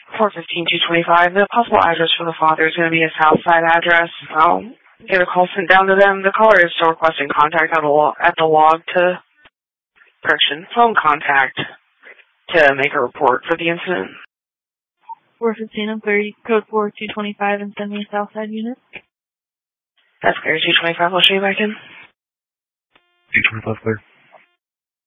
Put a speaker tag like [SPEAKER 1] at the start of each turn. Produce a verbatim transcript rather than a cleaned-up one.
[SPEAKER 1] four fifteen, two twenty-five. The possible address for the father is going to be a Southside address. I'll get a call sent down to them. The caller is still requesting contact at the log, at the log to, correction, phone contact to make a report for the incident.
[SPEAKER 2] four fifteen, I'm clear. Code four two twenty-five and send me a Southside unit.
[SPEAKER 1] That's clear. two twenty-five, I'll show you back in.
[SPEAKER 3] two twenty-five clear.